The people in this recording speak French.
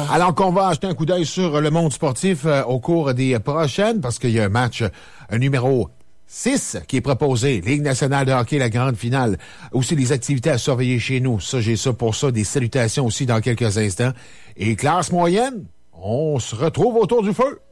Alors qu'on va acheter un coup d'œil sur le monde sportif au cours des prochaines, parce qu'il y a un match numéro 6 qui est proposé. Ligue nationale de hockey, la grande finale. Aussi, les activités à surveiller chez nous. Ça, j'ai ça pour ça. Des salutations aussi dans quelques instants. Et classe moyenne, on se retrouve autour du feu.